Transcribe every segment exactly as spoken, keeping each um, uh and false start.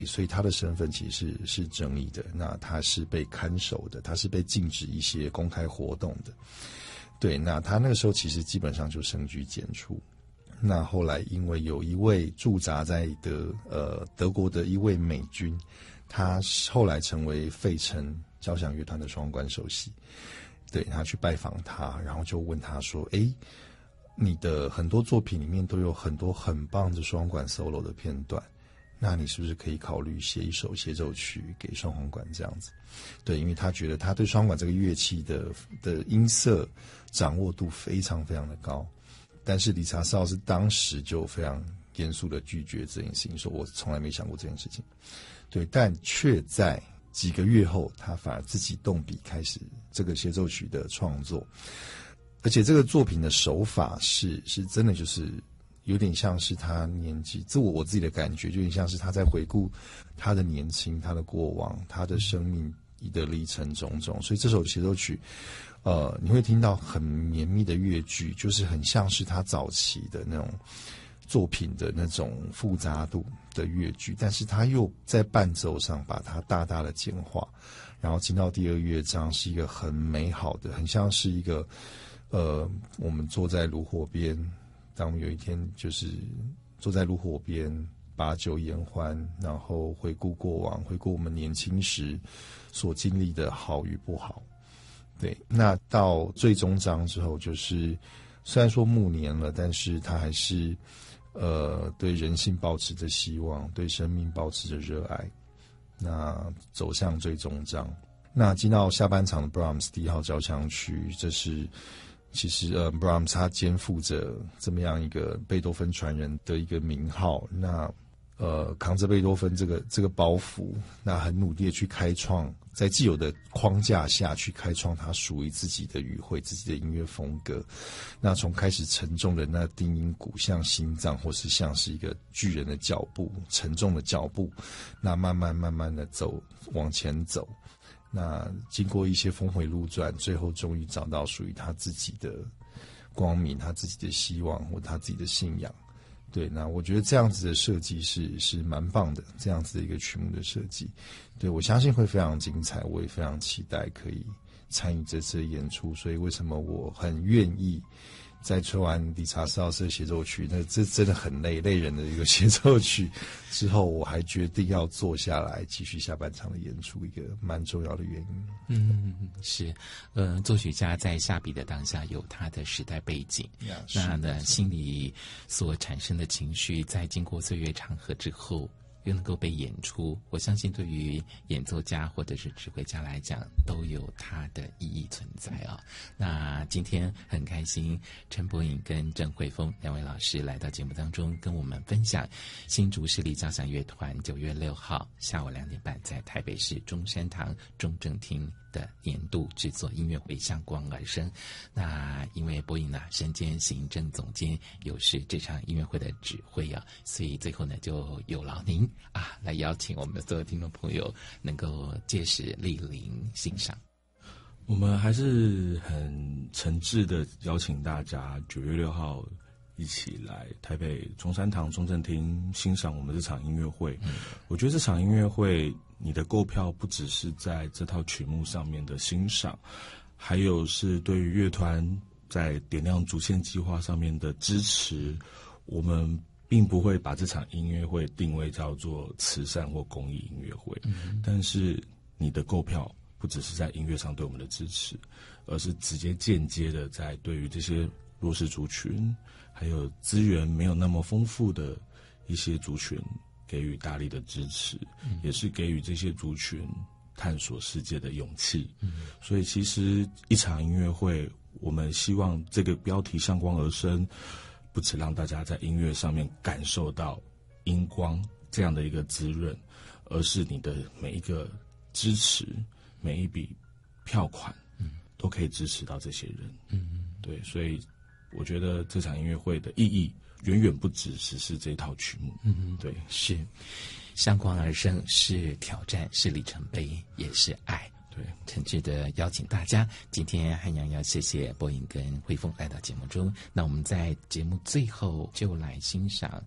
所以他的身份其实是是争议的。那他是被看守的，他是被禁止一些公开活动的。对，那他那个时候其实基本上就深居简出。那后来因为有一位驻扎在德呃德国的一位美军，他后来成为费城交响乐团的双管首席，对，他去拜访他，然后就问他说：“诶，你的很多作品里面都有很多很棒的双管 solo 的片段，那你是不是可以考虑写一首协奏曲给双簧管这样子？”对，因为他觉得他对双管这个乐器的的音色掌握度非常非常的高。但是理查斯奥斯当时就非常严肃的拒绝这件事情，说我从来没想过这件事情。对，但却在几个月后，他反而自己动笔开始这个协奏曲的创作，而且这个作品的手法是是真的就是有点像是他年纪，这我我自己的感觉，就有点像是他在回顾他的年轻、他的过往、他的生命的历程种种。所以这首协奏曲呃，你会听到很绵密的乐句，就是很像是他早期的那种作品的那种复杂度的乐句，但是他又在伴奏上把它大大的简化，然后进到第二乐章是一个很美好的，很像是一个呃，我们坐在炉火边，当我们有一天就是坐在炉火边把酒言欢，然后回顾过往，回顾我们年轻时所经历的好与不好。对，那到最终章之后，就是虽然说暮年了，但是他还是呃对人性抱持着希望，对生命抱持着热爱。那走向最终章，那进到下半场的 Brahms 第一号交响曲，这是其实呃 Brahms 他肩负着这么样一个贝多芬传人的一个名号，那呃扛着贝多芬这个这个包袱，那很努力的去开创，在既有的框架下去开创他属于自己的语汇、自己的音乐风格。那从开始沉重的那定音鼓，像心脏或是像是一个巨人的脚步，沉重的脚步，那慢慢慢慢的走往前走，那经过一些峰回路转，最后终于找到属于他自己的光明，他自己的希望或他自己的信仰。对，那我觉得这样子的设计是是蛮棒的，这样子的一个曲目的设计，对，我相信会非常精彩，我也非常期待可以参与这次的演出。所以为什么我很愿意在吹完理查斯奥斯的协奏曲，那这真的很累累人的一个协奏曲之后，我还决定要坐下来继续下半场的演出，一个蛮重要的原因。 嗯，是，呃，作曲家在下笔的当下有他的时代背景，那呢，心里所产生的情绪，在经过岁月长河之后，又能够被演出，我相信对于演奏家或者是指挥家来讲都有它的意义存在啊。那今天很开心，陈柏颖跟郑慧峰两位老师来到节目当中，跟我们分享新竹市立交响乐团九月六号下午两点半在台北市中山堂中正厅的年度制作音乐会《向光而生》。那因为柏颖呢身兼行政总监，又是这场音乐会的指挥啊，所以最后呢就有劳您啊来邀请我们的所有听众朋友能够届时莅临欣赏。 我们还是很诚挚的邀请大家九月六号一起来台北中山堂中正厅欣赏我们这场音乐会。嗯、我觉得这场音乐会，你的购票不只是在这套曲目上面的欣赏，还有是对于乐团在点亮主线计划上面的支持。我们并不会把这场音乐会定位叫做慈善或公益音乐会，嗯、但是你的购票不只是在音乐上对我们的支持，而是直接间接的在对于这些弱势族群还有资源没有那么丰富的一些族群给予大力的支持，嗯、也是给予这些族群探索世界的勇气。嗯、所以其实一场音乐会，我们希望这个标题向光而生，不只让大家在音乐上面感受到音光这样的一个滋润，而是你的每一个支持，每一笔票款，嗯、都可以支持到这些人。嗯，对，所以我觉得这场音乐会的意义远远不只是是这套曲目。嗯，对， 是向光而生，是挑战，是里程碑，也是爱。 对， 诚挚的邀请大家，今天汉阳要谢谢柏颖跟慧峰来到节目中。那我们在节目最后就来欣赏柏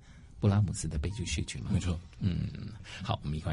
布拉姆斯的悲剧序曲吗？ 没错。 嗯，好，我们一块。